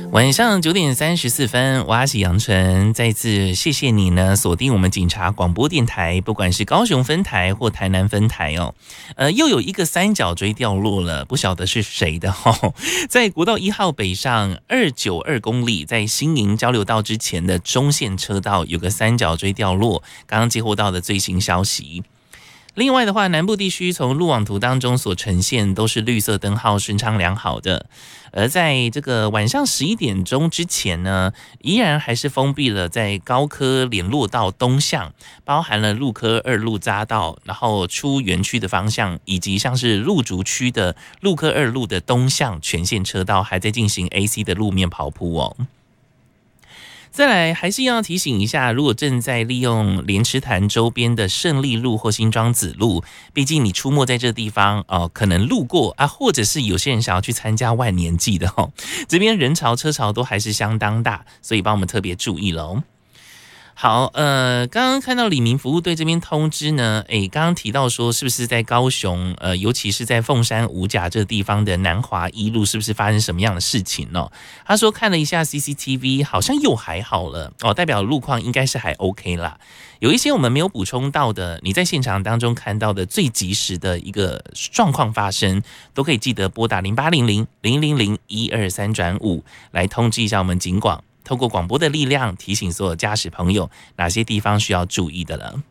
晚上9:34，我是杨晨，再次谢谢你呢，锁定我们警察广播电台，不管是高雄分台或台南分台哦。又有一个三角锥掉落了，不晓得是谁的哦。在国道1号北上292公里，在新营交流道之前的中线车道有个三角锥掉落，刚刚接获到的最新消息。另外的话，南部地区从路网图当中所呈现都是绿色灯号顺畅良好的，而在这个晚上11点钟之前呢，依然还是封闭了在高科联络道东向，包含了路科2路匝道，然后出园区的方向，以及像是路竹区的路科2路的东向全线车道还在进行 AC 的路面跑铺哦。再来，还是要提醒一下，如果正在利用莲池潭周边的胜利路或新庄子路，毕竟你出没在这地方可能路过啊，或者是有些人想要去参加万年祭的这边人潮车潮都还是相当大，所以帮我们特别注意了。好，刚刚看到李明服务队这边通知呢，刚刚提到说是不是在高雄，尤其是在凤山五甲这地方的南华一路，是不是发生什么样的事情呢？他说看了一下 CCTV， 好像又还好了代表路况应该是还 OK 啦。有一些我们没有补充到的，你在现场当中看到的最及时的一个状况发生，都可以记得拨打0800-000-123-5来通知一下我们警广。透过广播的力量，提醒所有驾驶朋友哪些地方需要注意的了。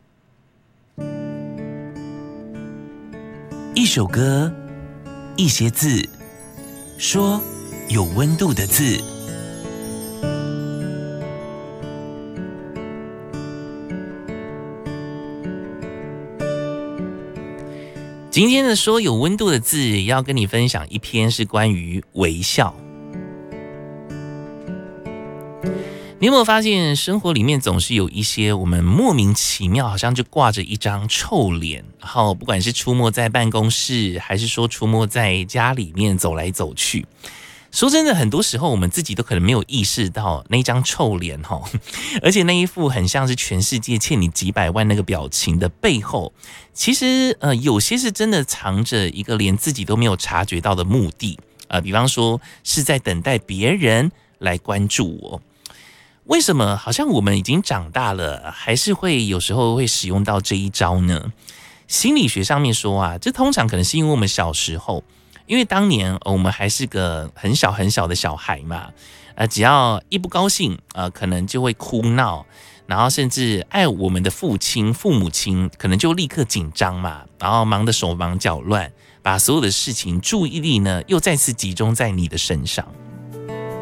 一首歌，一些字，说有温度的字。今天的说有温度的字，要跟你分享一篇是关于微笑。你有没有发现生活里面总是有一些我们莫名其妙好像就挂着一张臭脸，然后不管是出没在办公室还是说出没在家里面走来走去，说真的很多时候我们自己都可能没有意识到那张臭脸而且那一副很像是全世界欠你几百万那个表情的背后，其实有些是真的藏着一个连自己都没有察觉到的目的比方说是在等待别人来关注我。为什么好像我们已经长大了，还是会有时候会使用到这一招呢？心理学上面说这通常可能是因为我们小时候，因为当年我们还是个很小很小的小孩嘛，只要一不高兴可能就会哭闹，然后甚至爱我们的父母亲可能就立刻紧张嘛，然后忙得手忙脚乱，把所有的事情注意力呢又再次集中在你的身上。